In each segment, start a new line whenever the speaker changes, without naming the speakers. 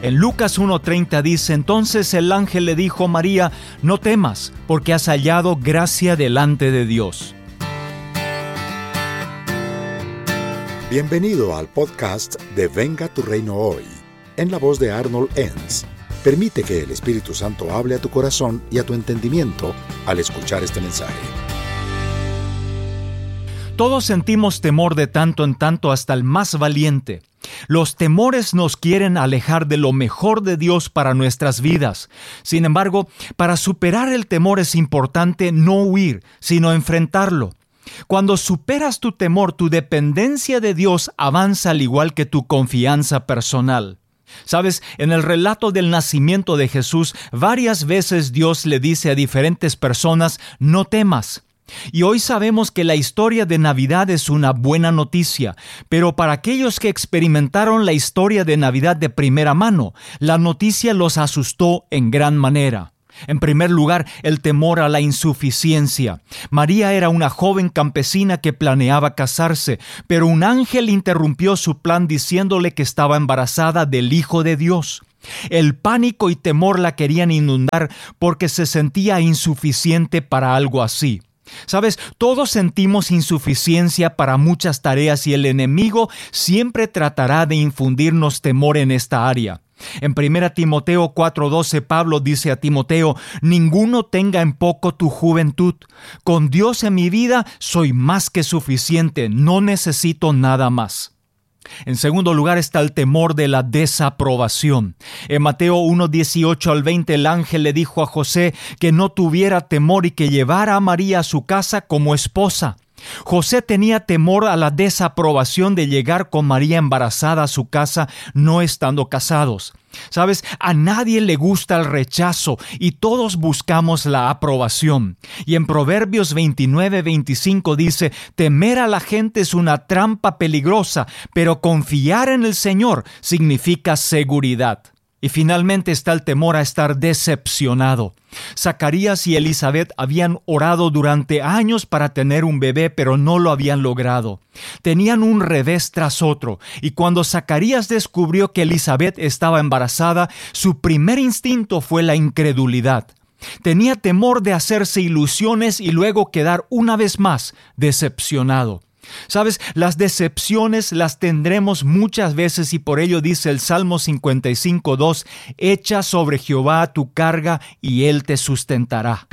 En Lucas 1:30 dice: entonces el ángel le dijo: María, no temas, porque has hallado gracia delante de Dios.
Bienvenido al podcast de Venga tu Reino Hoy, en la voz de Arnold Enns. Permite que el Espíritu Santo hable a tu corazón y a tu entendimiento al escuchar este mensaje.
Todos sentimos temor de tanto en tanto, hasta el más valiente. Los temores nos quieren alejar de lo mejor de Dios para nuestras vidas. Sin embargo, para superar el temor es importante no huir, sino enfrentarlo. Cuando superas tu temor, tu dependencia de Dios avanza al igual que tu confianza personal. Sabes, en el relato del nacimiento de Jesús, varias veces Dios le dice a diferentes personas: no temas. Y hoy sabemos que la historia de Navidad es una buena noticia, pero para aquellos que experimentaron la historia de Navidad de primera mano, la noticia los asustó en gran manera. En primer lugar, el temor a la insuficiencia. María era una joven campesina que planeaba casarse, pero un ángel interrumpió su plan diciéndole que estaba embarazada del Hijo de Dios. El pánico y temor la querían inundar porque se sentía insuficiente para algo así. Sabes, todos sentimos insuficiencia para muchas tareas y el enemigo siempre tratará de infundirnos temor en esta área. En 1 Timoteo 4:12, Pablo dice a Timoteo: ninguno tenga en poco tu juventud. Con Dios en mi vida soy más que suficiente, no necesito nada más. En segundo lugar está el temor de la desaprobación. En Mateo 1:18-20 el ángel le dijo a José que no tuviera temor y que llevara a María a su casa como esposa. José tenía temor a la desaprobación de llegar con María embarazada a su casa no estando casados. Sabes, a nadie le gusta el rechazo y todos buscamos la aprobación. Y en Proverbios 29:25 dice: temer a la gente es una trampa peligrosa, pero confiar en el Señor significa seguridad. Y finalmente está el temor a estar decepcionado. Zacarías y Elizabeth habían orado durante años para tener un bebé, pero no lo habían logrado. Tenían un revés tras otro, y cuando Zacarías descubrió que Elizabeth estaba embarazada, su primer instinto fue la incredulidad. Tenía temor de hacerse ilusiones y luego quedar una vez más decepcionado. Sabes, las decepciones las tendremos muchas veces y por ello dice el Salmo 55:2: echa sobre Jehová tu carga y Él te sustentará.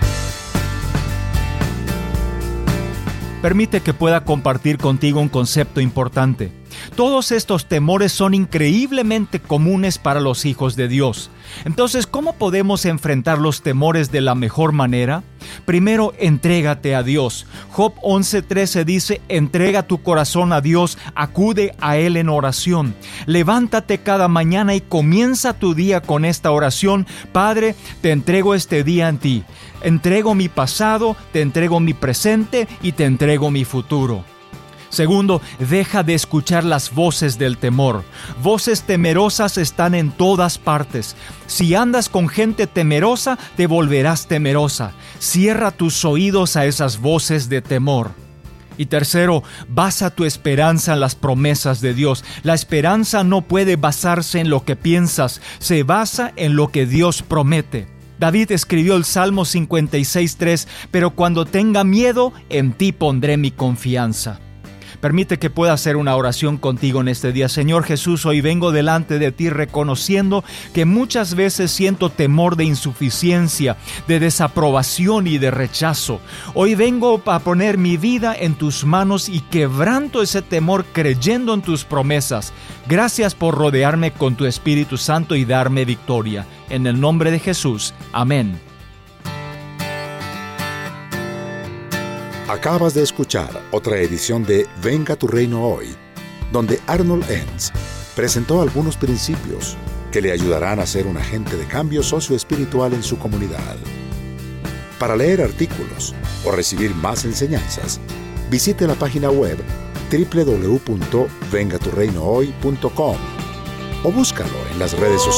Permite que pueda compartir contigo un concepto importante. Todos estos temores son increíblemente comunes para los hijos de Dios. Entonces, ¿cómo podemos enfrentar los temores de la mejor manera? Primero, entrégate a Dios. Job 11:13 dice: entrega tu corazón a Dios, acude a Él en oración. Levántate cada mañana y comienza tu día con esta oración: Padre, te entrego este día en ti. Entrego mi pasado, te entrego mi presente y te entrego mi futuro. Segundo, deja de escuchar las voces del temor. Voces temerosas están en todas partes. Si andas con gente temerosa, te volverás temerosa. Cierra tus oídos a esas voces de temor. Y tercero, basa tu esperanza en las promesas de Dios. La esperanza no puede basarse en lo que piensas, se basa en lo que Dios promete. David escribió el Salmo 56:3, pero cuando tenga miedo, en ti pondré mi confianza. Permite que pueda hacer una oración contigo en este día. Señor Jesús, hoy vengo delante de ti reconociendo que muchas veces siento temor de insuficiencia, de desaprobación y de rechazo. Hoy vengo a poner mi vida en tus manos y quebranto ese temor creyendo en tus promesas. Gracias por rodearme con tu Espíritu Santo y darme victoria. En el nombre de Jesús. Amén.
Acabas de escuchar otra edición de Venga tu Reino Hoy, donde Arnold Enns presentó algunos principios que le ayudarán a ser un agente de cambio socioespiritual en su comunidad. Para leer artículos o recibir más enseñanzas, visite la página web www.vengaturreinohoy.com o búscalo en las redes sociales.